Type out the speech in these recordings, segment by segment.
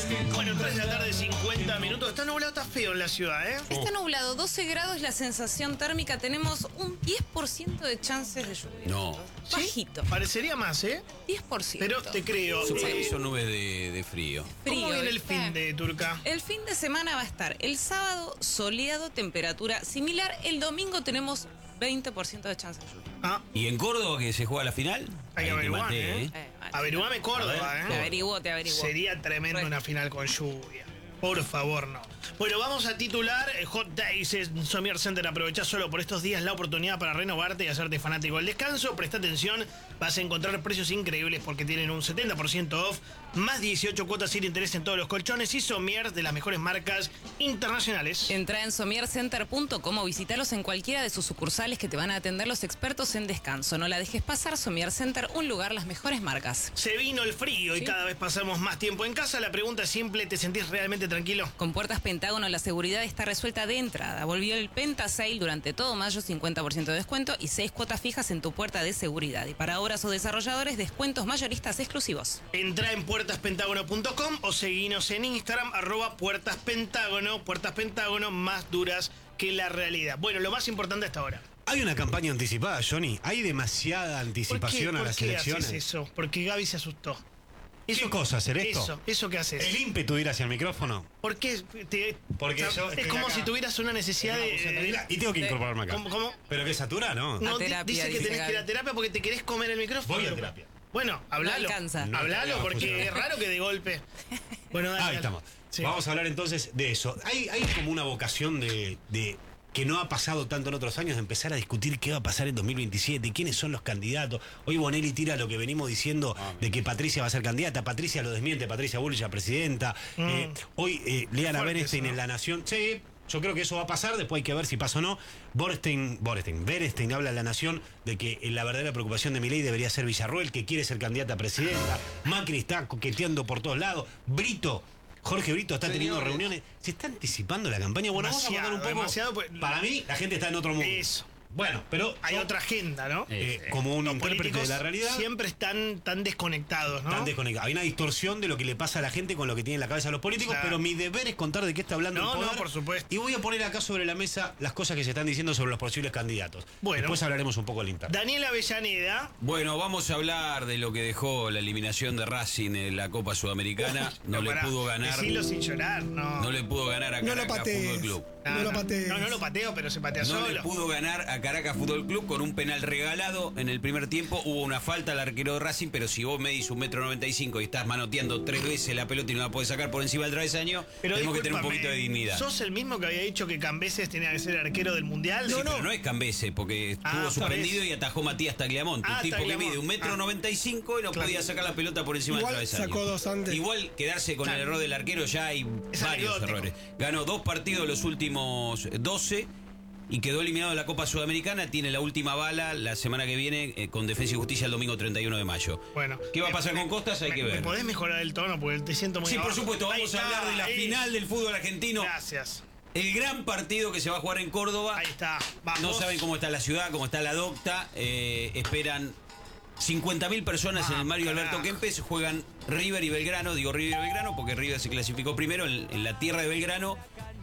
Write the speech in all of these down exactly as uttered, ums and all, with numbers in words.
Bueno, tres de la tarde, cincuenta minutos. Está nublado, está feo en la ciudad, ¿eh? Está nublado, doce grados la sensación térmica. Tenemos un diez por ciento de chances de lluvia. No. Bajito. Parecería más, ¿eh? diez por ciento. Pero te creo. Son, Eh, son nubes de, de frío. Frío, ¿Cómo viene el ¿viste? fin de Turca? El fin de semana va a estar el sábado soleado, temperatura similar. El domingo tenemos veinte por ciento de chance de lluvia. Ah, ¿Y en Córdoba que se juega la final? Hay que Ahí te averiguar, maté, ¿eh? ¿eh? Eh, vale. averiguame Córdoba, Te ¿eh? averiguo, te averiguo. Sería tremendo Re- una final con lluvia. Por favor, no. Bueno, vamos a titular eh, Hot Days en Somier Center. Aprovecha solo por estos días la oportunidad para renovarte y hacerte fanático del descanso. Presta atención, vas a encontrar precios increíbles porque tienen un setenta por ciento off, más dieciocho cuotas sin interés en todos los colchones y Somier de las mejores marcas internacionales. Entra en somier center punto com o visítalos en cualquiera de sus sucursales que te van a atender los expertos en descanso. No la dejes pasar, Somier Center, un lugar, las mejores marcas. Se vino el frío y Sí. cada vez pasamos más tiempo en casa. La pregunta es simple, ¿te sentís realmente tranquilo? Con Puertas Pentágono la seguridad está resuelta de entrada. Volvió el Penta Sale durante todo mayo, cincuenta por ciento de descuento y seis cuotas fijas en tu puerta de seguridad. Y para obras o desarrolladores, descuentos mayoristas exclusivos. Entra en puertas pentágono punto com o seguinos en Instagram, arroba Puertas Pentágono. Puertas Pentágono más duras que la realidad. Bueno, lo más importante hasta ahora. Hay una campaña anticipada, Johnny. Hay demasiada ¿Por qué, anticipación a ¿Por las qué elecciones. haces eso? Porque Gaby se asustó. ¿Qué cosa hacer esto? Eso, eso que haces. El ímpetu de ir hacia el micrófono. ¿Por qué? Te- Porque o sea, yo es estoy como acá. si tuvieras una necesidad de... Y tengo que incorporarme acá. ¿Cómo, cómo? Pero que satura, ¿no? No, A di- terapia, dice que dice tenés que ir a Gaby. terapia porque te querés comer el micrófono. Voy a terapia. Bueno, hablalo. No alcanza. No, hablalo, no, no porque funciona. es raro que de golpe... Bueno, dale, Ahí dale. estamos. Sí. Vamos a hablar entonces de eso. Hay, hay como una vocación de, de que no ha pasado tanto en otros años de empezar a discutir qué va a pasar en dos mil veintisiete, quiénes son los candidatos. Hoy Bonelli tira lo que venimos diciendo de que Patricia va a ser candidata. Patricia lo desmiente, Patricia Bullrich la presidenta. Mm. Eh, hoy eh, Liana Fuerte Berenstein eso, ¿no? en La Nación. Sí, yo creo que eso va a pasar, después hay que ver si pasa o no. Borstein, Borstein, Berenstein habla en La Nación de que eh, la verdadera preocupación de Milei debería ser Villarroel, que quiere ser candidata a presidenta. Macri está coqueteando por todos lados. Brito, Jorge Brito está teniendo reuniones. Se está anticipando la campaña. Bueno, vamos a Demasiado, contar un poco. demasiado, pues- Para mí, la gente está en otro mundo. Eso. Bueno, pero Hay yo, otra agenda, ¿no? eh, Eh, como un Los intérprete de políticos la realidad, siempre están tan desconectados, ¿no? están desconectados. Hay una distorsión de lo que le pasa a la gente con lo que tiene en la cabeza a los políticos, Claro. pero mi deber es contar de qué está hablando No, el poder. no, por supuesto. Y voy a poner acá sobre la mesa las cosas que se están diciendo sobre los posibles candidatos. Bueno. Después hablaremos un poco del interno. Daniel Avellaneda. Bueno, vamos a hablar de lo que dejó la eliminación de Racing en la Copa Sudamericana. No le pará, pudo ganar. Decilo sin llorar, no. No le pudo ganar a No lo Caracas patees. Fútbol Club. No lo patees. No, no lo pateo, pero se patea No solo. le pudo ganar a Caracas Fútbol Club con un penal regalado en el primer tiempo. Hubo una falta al arquero de Racing, pero si vos medís un metro noventa y cinco y estás manoteando tres veces la pelota y no la podés sacar por encima del travesaño, Pero tenemos que tener un discúlpame, poquito de dignidad. ¿Sos el mismo que había dicho que Cambeses tenía que ser el arquero del Mundial? Sí, Sí, pero no es Cambese, porque estuvo Ah, suspendido sabés. y atajó Matías Tagliamonte, Ah, un tipo Tagliamonte. que mide un metro Ah. noventa y cinco y no Claro. podía sacar la pelota por encima Igual del travesaño. sacó dos antes. Igual quedarse con Claro. el error del arquero ya hay Es varios anecdótico. errores. Ganó dos partidos los últimos doce y quedó eliminado de la Copa Sudamericana. Tiene la última bala la semana que viene eh, con Defensa y Justicia el domingo treinta y uno de mayo. Bueno. ¿Qué va a me- pasar me- con Costas? Hay me- que ¿Me ver. podés mejorar el tono? Porque te siento muy Sí, por abajo. supuesto, Ahí vamos a está, hablar de la ahí. final del fútbol argentino. Gracias. El gran partido que se va a jugar en Córdoba. Ahí está. Vamos. No saben cómo está la ciudad, cómo está la docta. Eh, esperan cincuenta mil personas Ah, en el Mario carajo. Alberto Kempes. Juegan River y Belgrano. Digo River y Belgrano porque River se clasificó primero en, en la tierra de Belgrano.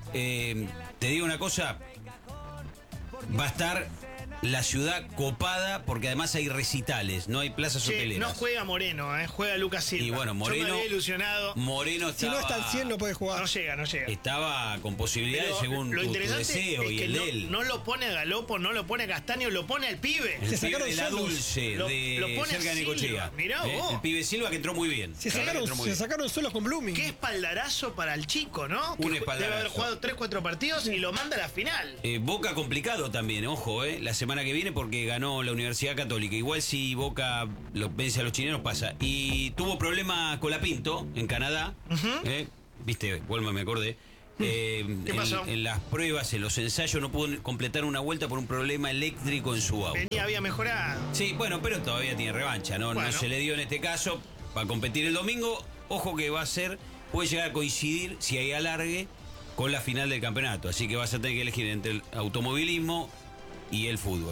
Eh, te digo una cosa. Va a estar la ciudad copada porque además hay recitales, no hay plazas Che, hoteleras. no juega Moreno, ¿eh? Juega Lucas Silva. Y bueno, Moreno- Yo me había ilusionado. Moreno Si estaba, no está al cien, no puede jugar. No llega, no llega. estaba con posibilidades Pero según lo tu, tu interesante deseo es y que el no, de él. no lo pone a Galopo, no lo pone a Castaño, lo pone al pibe. El Se pibe sacaron de la solos. Dulce, Lo- de lo pone cerca a de Necochea. Silva. Mirá Eh, vos. El pibe Silva que entró muy bien. Se La verdad que sacaron, entró muy se bien. sacaron solos con Blooming. Qué espaldarazo para el chico, ¿no? Un Que espaldarazo. Debe haber jugado tres, cuatro partidos y lo manda a la final. Eh, Boca complicado también, ojo, eh, la semana que viene porque ganó la Universidad Católica. Igual si Boca lo vence a los chilenos pasa. Y tuvo problemas con la Pinto en Canadá. eh, Viste, vuelvo, me acordé. Eh, ¿Qué en, pasó? en las pruebas, en los ensayos, no pudo completar una vuelta por un problema eléctrico en su auto. Venía, había mejorado. Sí, bueno, pero todavía tiene revancha, ¿no? Bueno. No se le dio en este caso. Va a competir el domingo. Ojo que va a ser, puede llegar a coincidir, si hay alargue, con la final del campeonato. Así que vas a tener que elegir entre el automovilismo y el fútbol.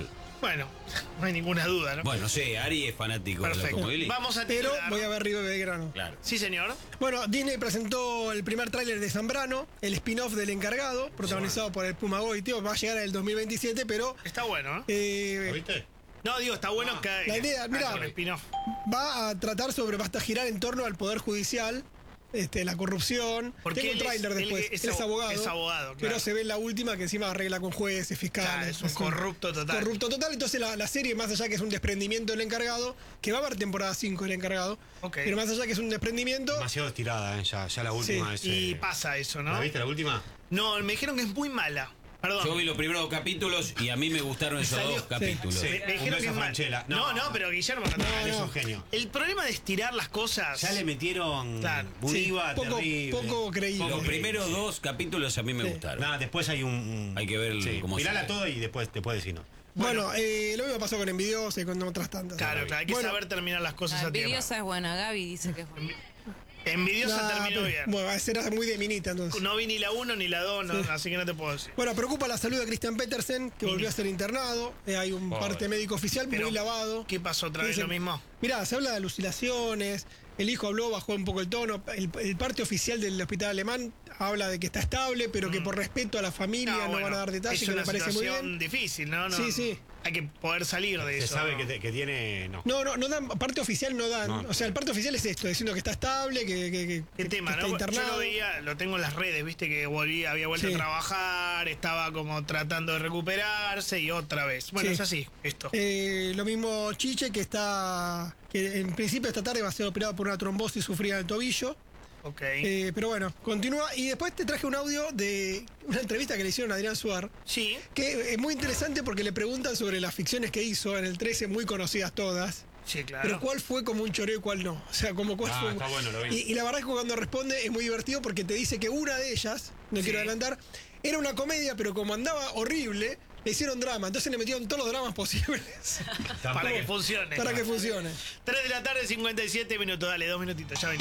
Bueno, no hay ninguna duda, ¿no? Bueno, no sé, Ari es fanático del Perfecto. automovilismo. Vamos a Pero titular. voy a ver River Belgrano. Claro. Sí, señor. Bueno, Disney presentó el primer tráiler de Zambrano, el spin-off del Encargado, protagonizado por el Puma Goitio. Va a llegar en el dos mil veintisiete, pero Está bueno, ¿eh? eh, ¿Lo viste? No, digo, está bueno que. la idea, mirá. haga un spin-off. va a tratar sobre, va a girar en torno al Poder Judicial, este, la corrupción. Porque Tengo un él es- tráiler él después. es Él es abo- abogado. es abogado, claro. Pero se ve en la última que encima arregla con jueces, fiscales. Claro, es un así. corrupto total. Corrupto total. Entonces la, la serie, más allá que es un desprendimiento del Encargado, que va a haber temporada cinco del Encargado, Ok. pero más allá que es un desprendimiento, Demasiado estirada, ¿eh? ya, ya la última es. Y eh, pasa eso, ¿no? ¿La viste la última? No, me dijeron que es muy mala. Perdón. Yo vi los primeros capítulos y a mí me gustaron esos Salió- dos capítulos. Sí. Me, me Un dijeron beso que es a mal. Franchella. No, No. no, pero Guillermo no, No, Es no. un genio. El problema de estirar las cosas. Ya le metieron Claro. un sí, IVA poco, terrible. poco creíble. Los primeros dos capítulos a mí me Sí. gustaron. Nada, después hay un. un- Hay que ver sí. cómo Mirala sigue. todo y después, después decirnos. Bueno, eh, lo mismo pasó con Envidiosa y con otras tantas. Claro, claro, hay que Bueno, saber terminar las cosas La a tiempo. envidiosa es buena, Gaby dice que es buena. Envidiosa nah, terminó pero- bien. Bueno, será muy de minita entonces. No vi ni la uno ni la dos, no, así que no te puedo decir. Bueno, preocupa la salud de Christian Petersen, que volvió a ser internado. Eh, hay un Pobre. parte médico oficial Pero, muy lavado. ¿Qué pasó otra vez? Dicen- ¿Lo mismo? Mirá, se habla de alucinaciones. El hijo habló, bajó un poco el tono. El, el parte oficial del hospital alemán habla de que está estable, pero que por respeto a la familia no, bueno, van a dar detalles, es que me una parece muy situación bien. difícil, ¿no? no Sí, sí. Hay que poder salir de Se eso. sabe ¿no? que, te- que tiene. No. No, no, no dan, parte oficial no dan. No. O sea, el parte oficial es esto, diciendo que está estable, que, que, que- ¿Qué que tema, está no? Yo internado. lo veía, lo tengo en las redes, viste que volvía, había vuelto Sí. a trabajar, estaba como tratando de recuperarse y otra vez. Bueno, Sí. es así, esto. Eh, lo mismo Chiche, que está que en principio esta tarde va a ser operado por una trombosis sufrida en el tobillo. ok. Eh, pero bueno, continúa. Y después te traje un audio de una entrevista que le hicieron a Adrián Suar, sí, que es muy interesante porque le preguntan sobre las ficciones que hizo en el trece, muy conocidas todas. sí, claro. Pero cuál fue como un choreo y cuál no. O sea, como cuál Ah, fue. está bueno, lo vi. Y, y la verdad es que cuando responde es muy divertido porque te dice que una de ellas, no Sí. quiero adelantar, era una comedia, pero como andaba horrible, le hicieron drama. Entonces le metieron todos los dramas posibles Para que funcione. para que funcione. tres de la tarde, cincuenta y siete minutos. Dale, dos minutitos, ya venimos.